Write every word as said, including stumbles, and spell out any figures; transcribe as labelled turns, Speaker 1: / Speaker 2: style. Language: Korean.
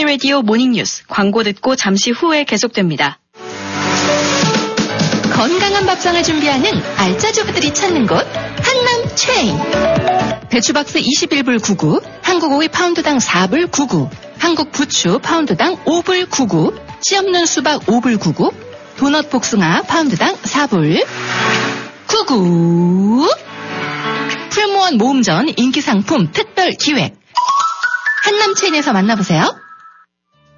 Speaker 1: 라디오 모닝뉴스 광고 듣고 잠시 후에 계속됩니다.
Speaker 2: 건강한 밥상을 준비하는 알짜주부들이 찾는 곳 한남 체인. 배추박스 이십일 불 구십구, 한국 오이 파운드당 사 불 구십구, 한국 부추 파운드당 오 불 구십구, 씨 없는 수박 오 불 구십구, 도넛 복숭아 파운드당 사 불 구십구. 풀무원 모음전 인기 상품 특별 기획. 한남 체인에서 만나보세요.